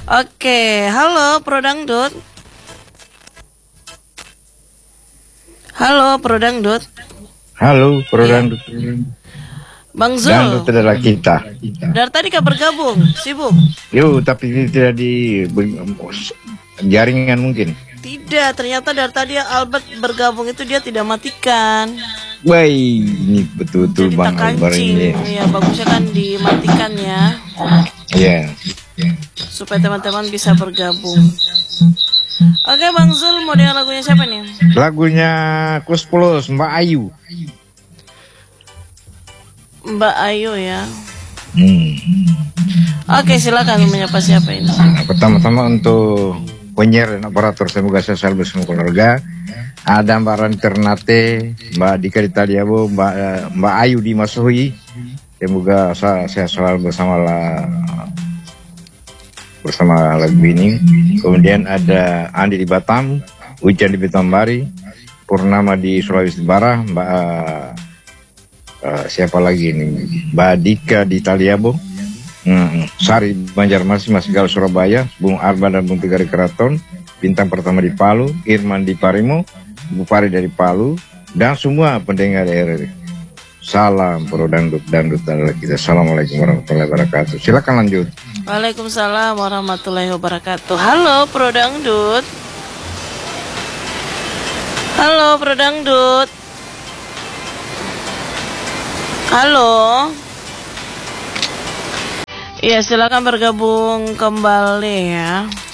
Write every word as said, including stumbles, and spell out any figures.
Oke, halo Pro Dangdut. Halo Pro Dangdut. Halo Pro Dangdut. Bang Zul. Dangdut adalah kita. Dari tadi kau bergabung, sibuk? Yuk, tapi ini tidak di jaringan mungkin. Tidak, ternyata dari tadi Albert bergabung itu dia tidak matikan. Wah, ini betul-betul Jadi Bang tak Albert ini. Ya, bagusnya kan dimatikan ya. Iya. Yeah. Supaya teman-teman bisa bergabung. Oke Bang Zul, mau dengar lagunya siapa nih? Lagunya Kus Plus, Mbak Ayu. Mbak Ayu ya. Hmm. Oke, silakan menyapa siapa ini? Nah, pertama-tama untuk penyiar dan operator, semoga saya selalu bersama keluarga. Ada Mbak Rani Ternate, Mbak Dika di Taliabo, Mbak Mbak Ayu di Masuhi. Semoga saya, saya selalu bersama lah, bersama lagu ini. Kemudian ada Andi di Batam, Hujan di Betambari, Purnama di Sulawesi Barat, Mbak uh, siapa lagi ini? Mbak Dika di Taliabo, hmm, Sari Banjarmasin, Mas Gal Surabaya, Bung Arba dan Bung Tegari Keraton, Bintang Pertama di Palu, Irman di Parimo, Bupari dari Palu, dan semua pendengar R R I. Salam Pro Dangdut, Dangdut adalah kita. Assalamualaikum warahmatullahi wabarakatuh. Silakan lanjut. Waalaikumsalam warahmatullahi wabarakatuh. Halo Pro Dangdut. Halo Pro Dangdut. Halo. Iya, silakan bergabung kembali ya.